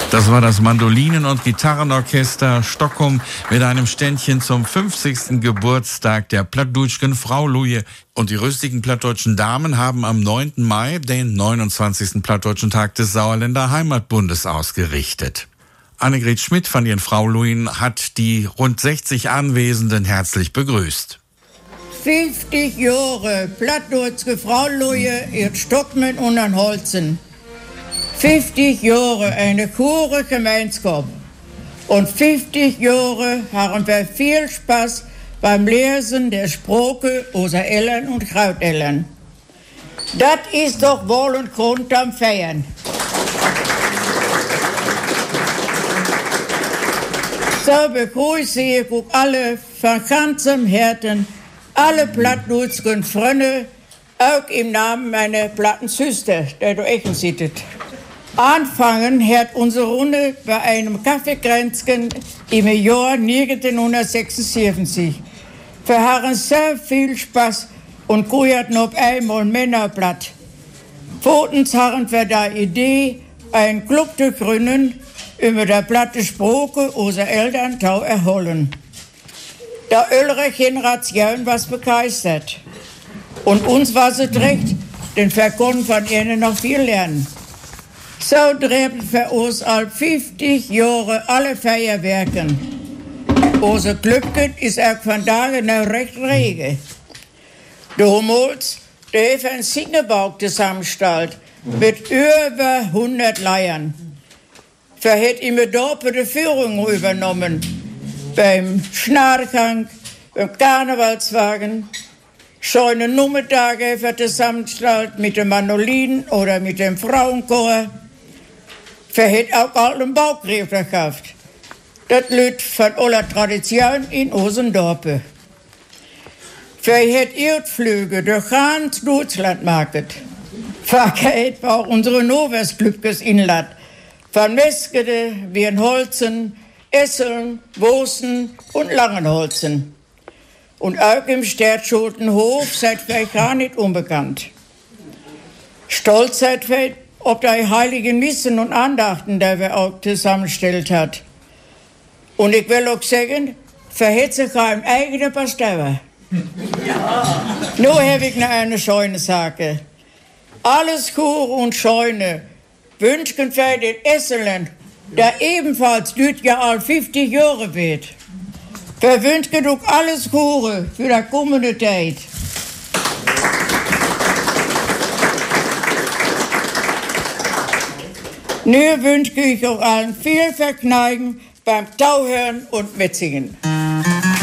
Das war das Mandolinen- und Gitarrenorchester Stockholm mit einem Ständchen zum 50. Geburtstag der plattdeutschen Frauluje. Und die rüstigen plattdeutschen Damen haben am 9. Mai den 29. Plattdeutschen Tag des Sauerländer Heimatbundes ausgerichtet. Annegret Schmidt von ihren Fraulujen hat die rund 60 Anwesenden herzlich begrüßt. 50 Jahre plattdeutsche Frauluje in Stockmann und an Holzen. 50 Jahre eine coole Gemeinschaft. Und 50 Jahre haben wir viel Spaß beim Lesen der Sprache unserer Eltern und Grauteltern. Das ist doch wohl ein Grund am Feiern. So begrüße ich alle von ganzem Herzen, alle plattdeutschen Freunde, auch im Namen meiner Plattensüster, der du echt sittet. Anfangen hat unsere Runde bei einem Kaffeekränzchen im Jahr 1976. Wir hatten sehr viel Spaß und guierten auf einmal Männerblatt. Votens hatten wir die Idee, einen Club zu gründen, über der platte Sprache unserer Eltern zu erholen. Der ältere Generation war begeistert. Und uns war es recht, denn wir konnten von ihnen noch viel lernen. So treiben wir uns all 50 Jahre alle Feierwerken. Unser Glücken ist auch von daher noch recht rege. Der Hummels, der hat einen Singebauch zusammengestellt mit über 100 Leiern. Wir hat immer dort die Führung übernommen. Beim Schnarrgang, beim Karnevalswagen, schöne Nummertage wird zusammengestellt mit dem Mandolinen oder mit dem Frauenchor. Wir hat auch alten Baukräfte gekauft. Das liegt von aller Tradition in unseren Dorpen. Wir hat Erdflüge durch ganz Deutschland market. Vergeht war unsere Novesglückes Inland. Von Meskede, Wienholzen, Esseln, Wosen und Langenholzen. Und auch im Städtschultenhof seid wir gar nicht unbekannt. Stolz seid wir ob die heiligen Missen und Andachten, die wir auch zusammengestellt hat. Und ich will auch sagen, verhält sich kein eigener Pastor. Nur habe ich noch eine schöne Sache. Alles Kur und Scheune wünschen wir den Esseln, der ebenfalls dieses Jahr all 50 Jahre wird. Wir wünschen auch alles Gute für die kommende Zeit. Nun wünsche ich euch allen viel Vergnügen beim Tauhören und Mitsingen.